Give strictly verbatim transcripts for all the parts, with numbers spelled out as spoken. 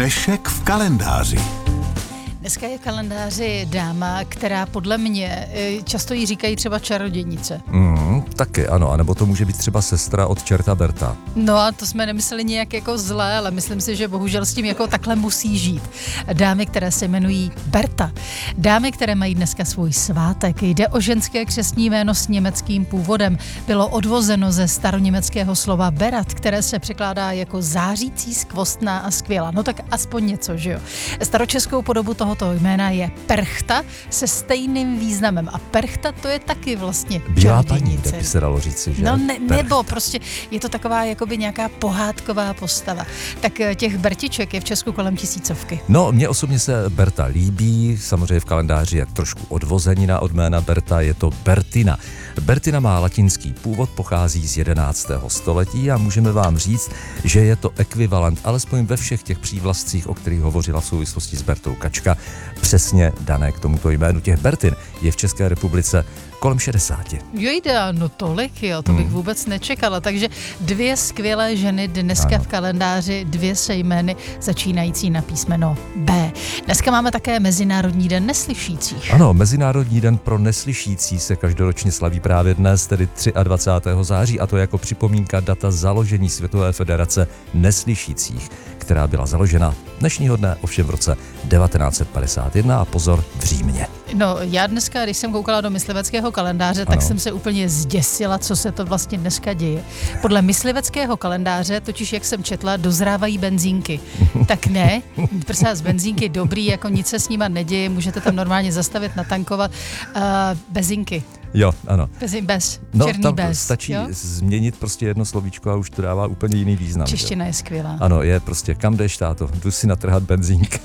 Dnešek v kalendáři. Dneska je v kalendáři dáma, která podle mě, často jí říkají třeba čarodějnice. Mm, taky ano, anebo to může být třeba sestra od čerta Berta. No a to jsme nemysleli nějak jako zlé, ale myslím si, že bohužel s tím jako takhle musí žít. Dámy, které se jmenují Berta. Dámy, které mají dneska svůj svátek. Jde o ženské křestní jméno s německým původem. Bylo odvozeno ze staroněmeckého slova berat, které se překládá jako zářící, skvostná a skvělá. No tak aspoň něco, že jo. Staročeskou podobu tohoto jména je Perchta se stejným významem. A Perchta to je taky vlastně Bílá paní, čarodějnice. tak by se dalo říci, že? No ne, nebo prostě je to taková jakoby nějaká pohádková postava. Tak těch Bertiček je v Česku kolem tisícovky. No, mně osobně se Berta líbí, samozřejmě v kalendáři je trošku odvozenina od jména Berta, je to Bertina. Bertina má latinský původ, pochází z jedenáctého století a můžeme vám říct, že je to ekvivalent, alespoň ve všech těch přívlastcích, o kterých hovořila v souvislosti s Bertou Kačka, přesně dané k tomuto jménu. Těch Bertin je v České republice kolem šedesáti. Jojda, no tolik, jo, to bych hmm. vůbec nečekala. Takže dvě skvělé ženy dneska ano. v kalendáři, dvě sejmény začínající na písmeno B. Dneska máme také Mezinárodní den neslyšících. Ano, Mezinárodní den pro neslyšící se každoročně slaví právě dnes, tedy dvacátého třetího září, a to jako připomínka data založení Světové federace neslyšících, která byla založena dnešního dne, ovšem v roce devatenáct set padesát jedna, a pozor, v Římě. No, já dneska, když jsem koukala do mysliveckého kalendáře, tak ano. jsem se úplně zděsila, co se to vlastně dneska děje. Podle mysliveckého kalendáře, totiž jak jsem četla, dozrávají benzínky. Tak ne, prosím vás, benzínky dobrý, jako nic se s nima neděje, můžete tam normálně zastavit, natankovat. Uh, bezinky. Jo, ano. Bez, bez no, černý tam bez. Stačí jo? změnit prostě jedno slovíčko a už to dává úplně jiný význam. Čeština jo? je skvělá. Ano, je prostě, kam jdeš, táto? Jdu si natrhat benzínky.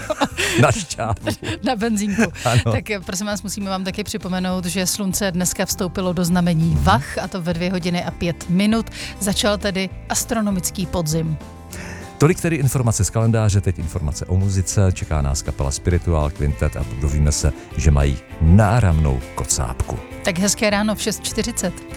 Na šťávu. Na benzínku. Ano. Tak prosím vás, musíme vám taky připomenout, že slunce dneska vstoupilo do znamení Vach, a to ve dvě hodiny a pět minut. Začal tedy astronomický podzim. Tolik tedy informace z kalendáře, teď informace o muzice. Čeká nás kapela Spiritual Quintet a dovíme se, že mají náramnou kocápku. Tak hezké ráno v šest čtyřicet.